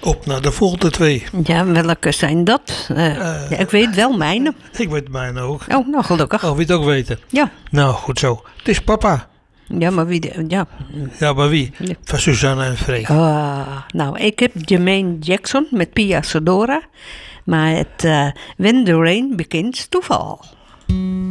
Op naar de volgende 2. Ja, welke zijn dat? Ja, ik weet wel mijne. Ik weet mijne ook. Oh, nou gelukkig. Oh, wil je het ook weten? Ja. Nou, goed zo. Het is papa. Ja, maar wie... Ja. Ja, maar wie? Ja. Van Suzanne en Freek. Nou, ik heb Jermaine Jackson met Pia Sedora. Maar het When the Rain Begins to Fall.